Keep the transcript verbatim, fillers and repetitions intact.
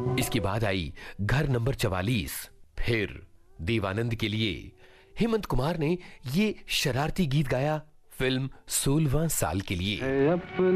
इसके बाद आई घर नंबर चवालीस। फिर देवानंद के लिए हेमंत कुमार ने ये शरारती गीत गाया फिल्म सोलहवां साल के लिए।